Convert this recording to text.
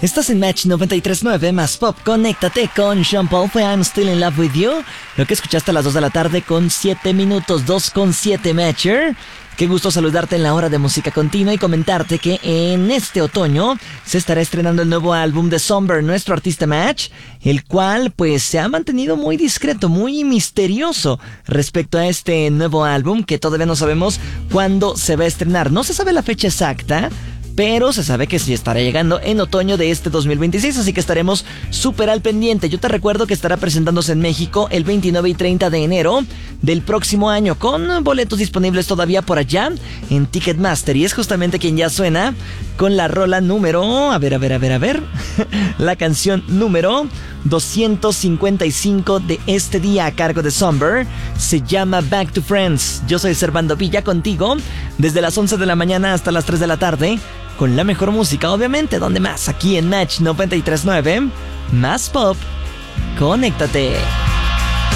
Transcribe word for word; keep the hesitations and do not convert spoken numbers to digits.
Estás en Match noventa y tres punto nueve más Pop. Conéctate con Sean Paul. Fue I'm Still in Love with You. Lo que escuchaste a las dos de la tarde con siete minutos, dos con siete Matcher. Qué gusto saludarte en la hora de música continua y comentarte que en este otoño se estará estrenando el nuevo álbum de Somber, nuestro artista Match, el cual pues se ha mantenido muy discreto, muy misterioso respecto a este nuevo álbum que todavía no sabemos cuándo se va a estrenar. No se sabe la fecha exacta, pero se sabe que sí estará llegando en otoño de este dos mil veintiséis, así que estaremos súper al pendiente. Yo te recuerdo que estará presentándose en México el veintinueve y treinta de enero del próximo año, con boletos disponibles todavía por allá en Ticketmaster. Y es justamente quien ya suena con la rola número... A ver, a ver, a ver, a ver... la canción número doscientos cincuenta y cinco de este día a cargo de Somber. Se llama Back to Friends. Yo soy Servando Villa contigo desde las once de la mañana hasta las tres de la tarde. Con la mejor música, obviamente. ¿Dónde más? Aquí en Match noventa y tres punto nueve. Más Pop. Conéctate.